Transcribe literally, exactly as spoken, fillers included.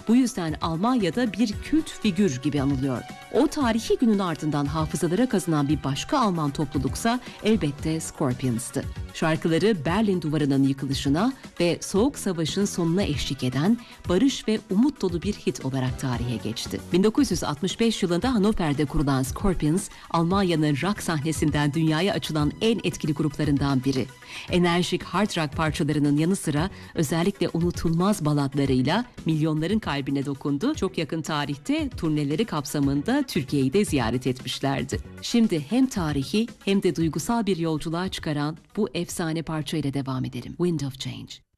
Bu yüzden Almanya'da bir kült figür gibi anılıyor. O tarihi günün ardından hafızalara kazınan bir başka Alman topluluksa elbette Scorpions'tı. Şarkıları Berlin Duvarı'nın yıkılışına ve Soğuk Savaş'ın sonuna eşlik eden barış ve umut dolu bir hit olarak tarihe geçti. bin dokuz yüz altmış beş yılında Hannover'de kurulan Scorpions, Almanya'nın rock sahnesinden dünyaya açılan en etkili gruplarından biri. Enerjik hard rock parçalarının yanı sıra özellikle unutulmaz baladlarıyla milyonların kalbine dokundu. Çok yakın tarihte turneleri kapsamında Türkiye'yi de ziyaret etmişlerdi. Şimdi hem tarihi hem de duygusal bir yolculuğa çıkaran bu efsane parçayla devam edelim. Wind of Change.